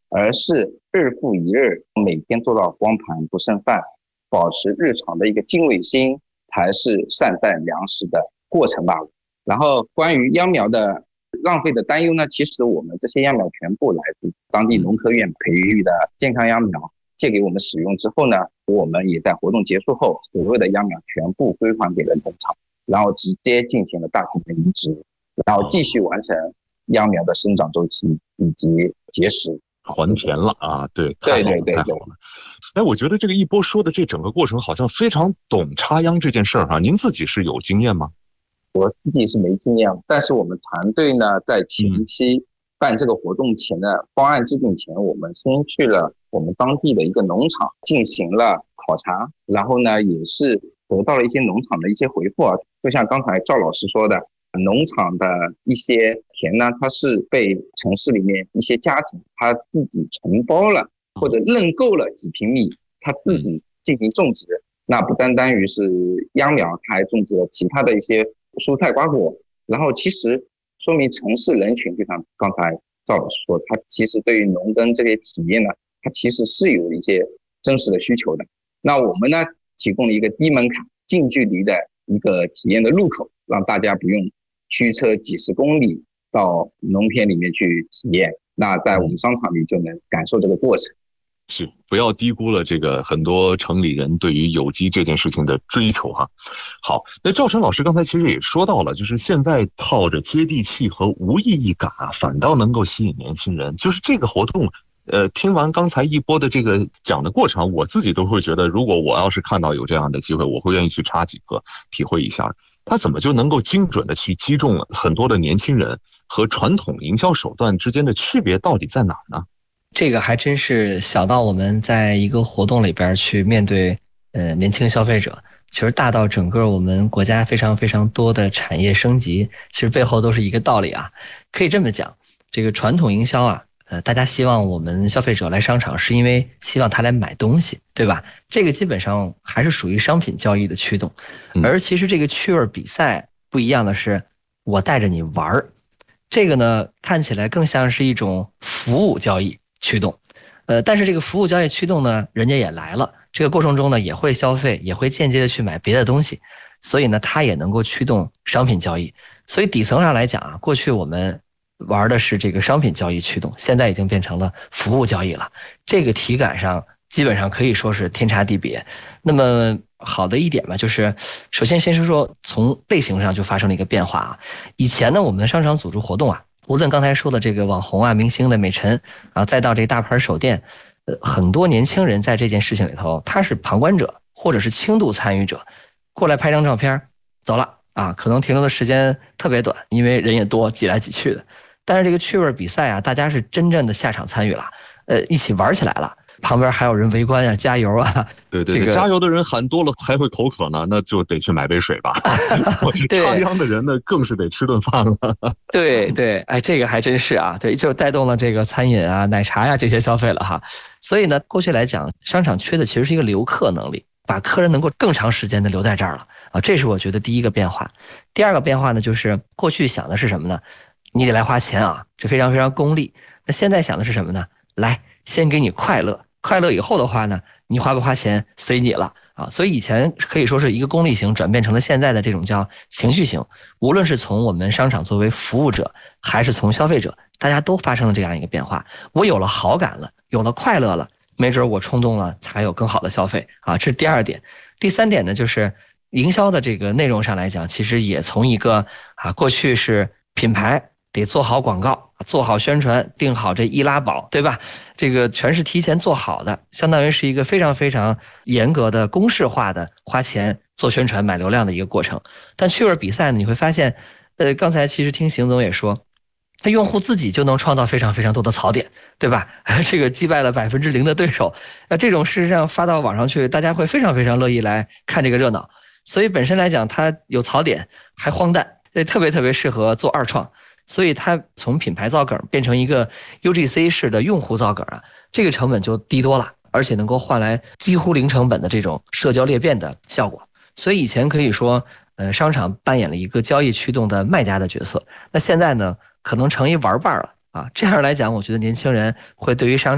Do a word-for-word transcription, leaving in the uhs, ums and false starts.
而是日复一日，每天做到光盘不剩饭，保持日常的一个敬畏心，才是善待粮食的过程罢了。然后关于秧苗的浪费的担忧呢，其实我们这些秧苗全部来自当地农科院培育的健康秧苗，借给我们使用之后呢，我们也在活动结束后，所有的秧苗全部归还给了农场，然后直接进行了大型的移植，然后继续完成秧苗的生长周期以及结实。 还田了啊！对， 对对对太好了。哎，我觉得这个一波说的这整个过程好像非常懂插秧这件事儿哈。您自己是有经验吗？ 我自己是没经验，但是我们团队呢，在前期办这个活动前的方案制定前，我们先去了我们当地的一个农场进行了考察，然后呢，也是得到了一些农场的一些回复啊，就像刚才赵老师说的。农场的一些田呢，它是被城市里面一些家庭他自己承包了或者认购了几平米，他自己进行种植。那不单单于是秧苗，他还种植了其他的一些蔬菜瓜果。然后其实说明城市人群，就像刚才赵老师说，他其实对于农耕这个体验呢，他其实是有一些真实的需求的。那我们呢，提供了一个低门槛、近距离的一个体验的入口，让大家不用驱车几十公里到农田里面去体验，那在我们商场里就能感受这个过程。 是，不要低估了这个很多城里人对于有机这件事情的追求哈。好，那赵晨老师刚才其实也说到了，就是现在靠着接地气和无意义感啊，反倒能够吸引年轻人。就是这个活动，呃，听完刚才一波的这个讲的过程，我自己都会觉得，如果我要是看到有这样的机会，我会愿意去插几个，体会一下。他怎么就能够精准的去击中了很多的年轻人，和传统营销手段之间的区别到底在哪儿呢？ 这个还真是小到我们在一个活动里边去面对呃年轻消费者，其实大到整个我们国家非常非常多的产业升级，其实背后都是一个道理啊。可以这么讲，这个传统营销啊，呃，大家希望我们消费者来商场是因为希望他来买东西，对吧？这个基本上还是属于商品交易的驱动。而其实这个趣味比赛不一样的是，我带着你玩儿，这个呢看起来更像是一种服务交易驱动。呃，但是这个服务交易驱动呢，人家也来了，这个过程中呢也会消费，也会间接的去买别的东西，所以呢它也能够驱动商品交易。所以底层上来讲啊，过去我们玩的是这个商品交易驱动，现在已经变成了服务交易了。这个体感上基本上可以说是天差地别。那么好的一点吧，就是首先先是说从类型上就发生了一个变化啊。以前呢，我们的商场组织活动啊，无论刚才说的这个网红啊、明星的美陈啊，再到这个大牌手店，呃，很多年轻人在这件事情里头，他是旁观者或者是轻度参与者，过来拍张照片，走了啊，可能停留的时间特别短，因为人也多，挤来挤去的。但是这个趣味比赛啊，大家是真正的下场参与了，呃，一起玩起来了。旁边还有人围观啊，加油啊！ 对对对，这个、加油的人喊多了还会口渴呢，那就得去买杯水吧。插秧的人呢，更是得吃顿饭了。 对对，哎，这个还真是啊，对，就带动了这个餐饮啊、奶茶呀、啊、这些消费了哈。所以呢，过去来讲，商场缺的其实是一个留客能力，把客人能够更长时间的留在这儿了啊，这是我觉得第一个变化。第二个变化呢，就是过去想的是什么呢？你得来花钱啊，这非常非常功利。那现在想的是什么呢？来，先给你快乐。快乐以后的话呢，你花不花钱随你了啊！所以以前可以说是一个功利型转变成了现在的这种叫情绪型。无论是从我们商场作为服务者，还是从消费者，大家都发生了这样一个变化。我有了好感了，有了快乐了，没准我冲动了，才有更好的消费啊！这是第二点。第三点呢，就是营销的这个内容上来讲，其实也从一个啊过去是品牌得做好广告，做好宣传，定好这易拉宝，对吧？这个全是提前做好的，相当于是一个非常非常严格的公式化的花钱做宣传买流量的一个过程。但趣味比赛呢，你会发现，呃，刚才其实听邢总也说，他用户自己就能创造非常非常多的槽点，对吧？这个击败了百分之零的对手，那这种事实上发到网上去，大家会非常非常乐意来看这个热闹。所以本身来讲，它有槽点，还荒诞，特别特别适合做二创。所以它从品牌造梗变成一个 U G C 式的用户造梗啊，这个成本就低多了，而且能够换来几乎零成本的这种社交裂变的效果。所以以前可以说，呃，商场扮演了一个交易驱动的卖家的角色，那现在呢，可能成一玩伴了啊。这样来讲，我觉得年轻人会对于商